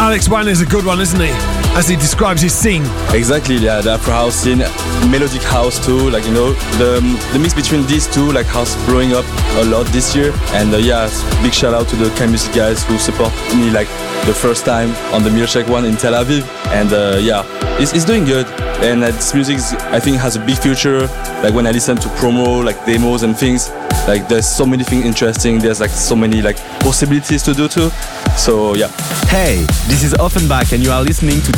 Alex Wan is a good one, isn't he? As he describes his scene. Exactly, yeah, the Afro house scene, melodic house too, like, you know, the mix between these two, like house blowing up a lot this year. And yeah, big shout out to the Kind Music guys who support me like the first time on the Milkshake one in Tel Aviv. And yeah, it's doing good. And this music, I think, has a big future. Like when I listen to promo, like demos and things, like there's so many things interesting. There's like so many like possibilities to do too. So yeah. Hey, this is Offenbach and you are listening to